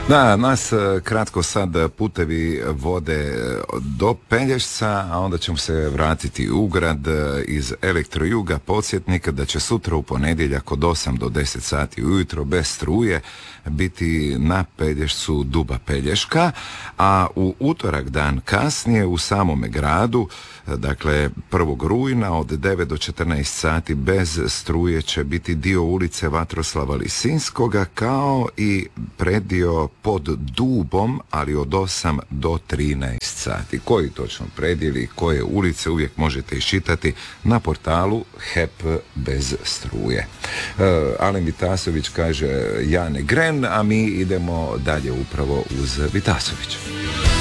Da, nas kratko sad putevi vode do Pelješca, a onda ćemo se vratiti u grad iz Elektrojuga. Podsjetnik da će sutra u ponedjeljak od 8 do 10 sati ujutro bez struje biti na Pelješcu Duba Pelješka, a u utorak dan kasnije u samome gradu, dakle 1. rujna od 9 do 14 sati bez struje će biti dio ulice Vatroslava Lisinskoga kao i predio pod Dubom, ali od 8 do 13 sati. Koji točno predjeli, koje ulice uvijek možete iščitati na portalu HEP bez struje. Alen Vitasović kaže ja ne gren, a mi idemo dalje upravo uz Vitasovića.